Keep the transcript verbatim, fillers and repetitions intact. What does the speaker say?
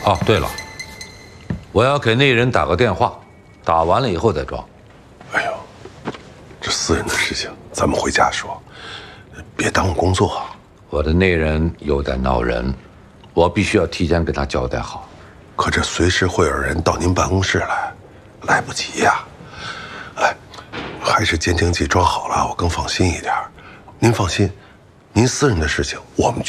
哦，对了，我要给那人打个电话，打完了以后再装。 哎呦，这私人的事情咱们回家说，别耽误工作。 我的那人有点闹人，我必须要提前给他交代好。 可这随时会有人到您办公室来，来不及呀。哎，还是监听器装好了，我更放心一点。您放心，您私人的事情我们。